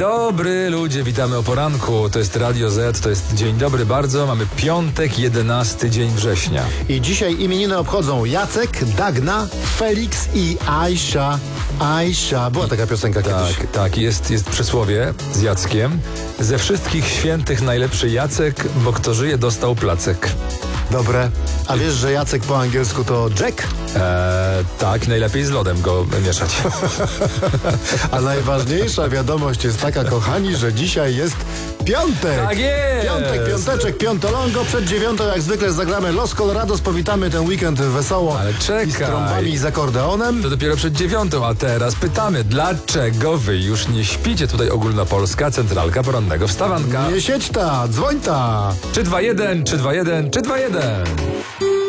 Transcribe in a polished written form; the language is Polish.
dobry ludzie, witamy o poranku. To jest Radio Z, to jest dzień dobry bardzo. Mamy piątek, 11 dzień września. I dzisiaj imieniny obchodzą Jacek, Dagna, Felix i Aisza. Aisza. Była taka piosenka kiedyś. Tak, jest przysłowie z Jackiem. Ze wszystkich świętych najlepszy Jacek, bo kto żyje dostał placek. Dobre. A wiesz, że Jacek po angielsku to Jack? Tak, najlepiej z lodem go mieszać. A najważniejsza wiadomość jest taka, kochani, że dzisiaj jest piątek. Tak jest. Piątek, piąteczek, piątolongo. Przed 9 jak zwykle zagramy Los Colorados. Powitamy ten weekend wesoło. Ale czekaj. I z trąbami i z akordeonem. To dopiero przed 9, a teraz pytamy, dlaczego wy już nie śpicie? Tutaj ogólnopolska centralka porannego wstawanka. Nie siedź ta, dzwoń ta. Czy 2-1, czy 2-1, czy 2-1?